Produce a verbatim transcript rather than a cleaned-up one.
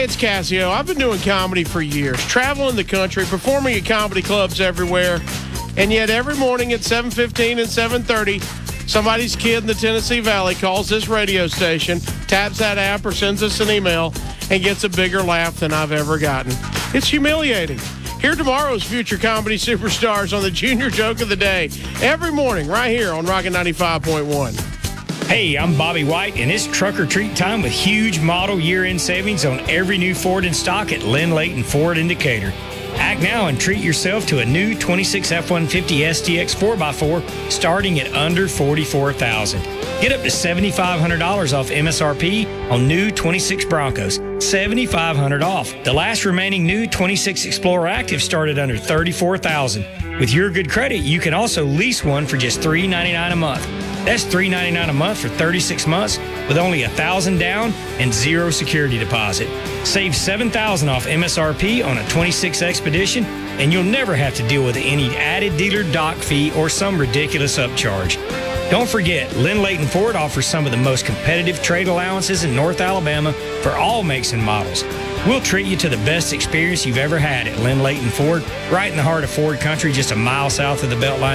Hey, it's Casio. I've been doing comedy for years, traveling the country, performing at comedy clubs everywhere, and yet every morning at seven fifteen and seven thirty, somebody's kid in the Tennessee Valley calls this radio station, taps that app or sends us an email, and gets a bigger laugh than I've ever gotten. It's humiliating. Hear tomorrow's future comedy superstars on the Junior Joke of the Day every morning right here on Rockin' ninety-five point one. Hey, I'm Bobby White, and it's truck or treat time with huge model year-end savings on every new Ford in stock at Lynn Layton Ford in Decatur. Act now and treat yourself to a new twenty-six F one fifty S T X four by four starting at under forty-four thousand dollars. Get up to seven thousand five hundred dollars off M S R P on new twenty-six Broncos. seven thousand five hundred dollars off. The last remaining new twenty-six Explorer Active started under thirty-four thousand dollars. With your good credit, you can also lease one for just three ninety-nine a month. That's three ninety-nine a month for thirty-six months with only one thousand dollars down and zero security deposit. Save seven thousand dollars off M S R P on a twenty-six Expedition, and you'll never have to deal with any added dealer dock fee or some ridiculous upcharge. Don't forget, Lynn Layton Ford offers some of the most competitive trade allowances in North Alabama for all makes and models. We'll treat you to the best experience you've ever had at Lynn Layton Ford, right in the heart of Ford country, just a mile south of the Beltline